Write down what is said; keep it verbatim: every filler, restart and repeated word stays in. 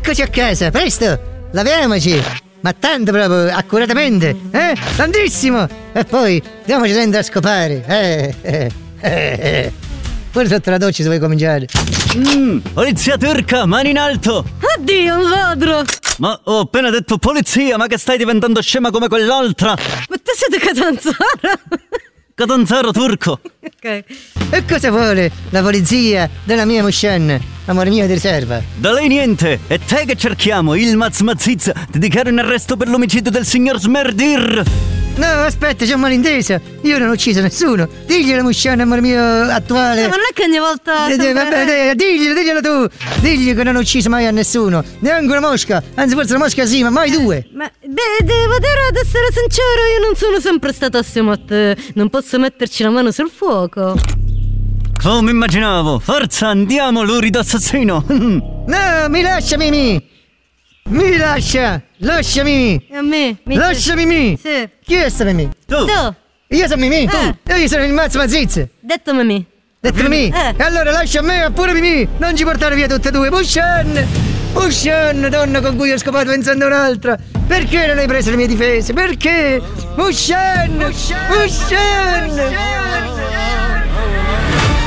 eccoci a casa, presto, laviamoci, ma tanto proprio, accuratamente, eh? Tantissimo! E poi, andiamoci sempre a scopare, eh, eh, eh, eh. Pure sotto la doccia se vuoi cominciare. Mmm, polizia turca, mani in alto! Oddio, un ladro! Ma ho appena detto polizia, ma che stai diventando scema come quell'altra? Ma te siete Catanzaro? Catanzaro turco! Ok. E cosa vuole la polizia della mia Mushan, amore mio di riserva? Da lei niente! È te che cerchiamo, il Mazmazizza! Ti dichiaro in arresto per l'omicidio del signor Smerdir! No, aspetta, c'è un malinteso. Io non ho ucciso nessuno. Digli la Mushan, amore mio attuale. Ma non è che ogni volta. Eh, sempre... Vabbè, diglielo, diglielo tu. Digli che non ho ucciso mai a nessuno. Neanche una mosca. Anzi, forse una mosca sì, ma mai due. Ma beh, devo dire ad essere sincero, io non sono sempre stata assieme a te. Non posso metterci la mano sul fuoco. Come immaginavo! Forza, andiamo, lurido assassino! No, mi lascia Mimì. Mi lascia. Lascia Mimì. E a me? Mi Lascia Mimì. Sì. Chi è sta Mimì? Tu! Tu! Io sono Mimì. Eh. Io sono il Mazmazizza. Detto Mimì. Detto Mimì. Eh. E allora lascia a me e pure Mimì. Non ci portare via tutte e due. Mushan. Mushan, donna con cui ho scopato pensando a un'altra. Perché non hai preso le mie difese? Perché? Mushan. Mushan. Mushan.